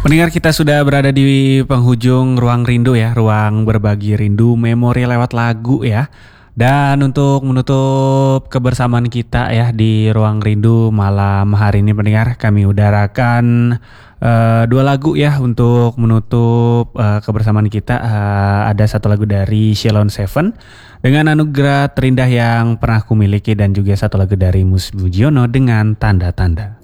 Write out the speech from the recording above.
Pendengar, kita sudah berada di penghujung Ruang Rindu ya, ruang berbagi rindu memori lewat lagu ya. Dan untuk menutup kebersamaan kita ya di Ruang Rindu malam hari ini pendengar, kami udarakan dua lagu ya untuk menutup kebersamaan kita. Ada satu lagu dari Sheila on 7 dengan Anugerah Terindah Yang Pernah Kumiliki, dan juga satu lagu dari Mus Bujiono dengan Tanda-Tanda.